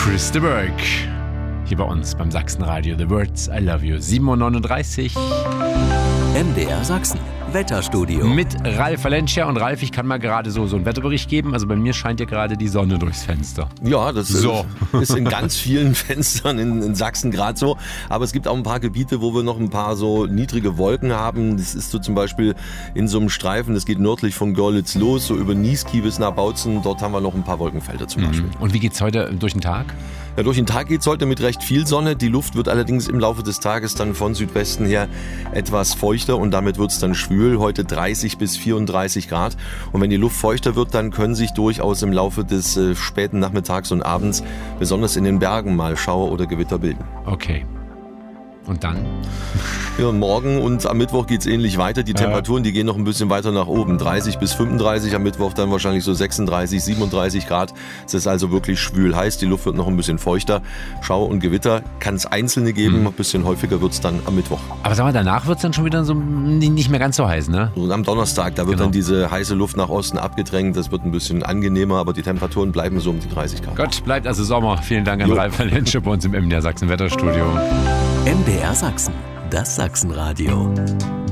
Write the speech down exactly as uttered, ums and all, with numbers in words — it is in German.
Chris de Burgh. Hier bei uns beim Sachsenradio. The Words I Love You. sieben Uhr neununddreißig. M D R Sachsen. Wetterstudio. Mit Ralf Valencia. Und Ralf, ich kann mal gerade so, so einen Wetterbericht geben. Also bei mir scheint ja gerade die Sonne durchs Fenster. Ja, das so. ist in ganz vielen Fenstern in, in Sachsen gerade so. Aber es gibt auch ein paar Gebiete, wo wir noch ein paar so niedrige Wolken haben. Das ist so zum Beispiel in so einem Streifen, das geht nördlich von Görlitz los, so über Niesky bis nach Bautzen. Dort haben wir noch ein paar Wolkenfelder zum Beispiel. Und wie geht's heute durch den Tag? Ja, durch den Tag geht es heute mit recht viel Sonne. Die Luft wird allerdings im Laufe des Tages dann von Südwesten her etwas feuchter und damit wird es dann schwül. Heute dreißig bis vierunddreißig Grad. Und wenn die Luft feuchter wird, dann können sich durchaus im Laufe des äh, späten Nachmittags und Abends besonders in den Bergen mal Schauer oder Gewitter bilden. Okay. Und dann? Ja, morgen und am Mittwoch geht es ähnlich weiter. Die Temperaturen, die gehen noch ein bisschen weiter nach oben. dreißig bis fünfunddreißig, am Mittwoch dann wahrscheinlich so sechsunddreißig, siebenunddreißig Grad. Es ist also wirklich schwül heiß. Die Luft wird noch ein bisschen feuchter. Schauer und Gewitter kann es einzelne geben. Mhm. Ein bisschen häufiger wird es dann am Mittwoch. Aber sag mal, danach wird es dann schon wieder so nicht mehr ganz so heiß, ne? Und am Donnerstag, da wird genau. dann diese heiße Luft nach Osten abgedrängt. Das wird ein bisschen angenehmer, aber die Temperaturen bleiben so um die dreißig Grad. Gott, bleibt also Sommer. Vielen Dank an Jo. Ralf Valencia bei uns im M D R Sachsen Wetterstudio. M D R Sachsen. Das Sachsenradio.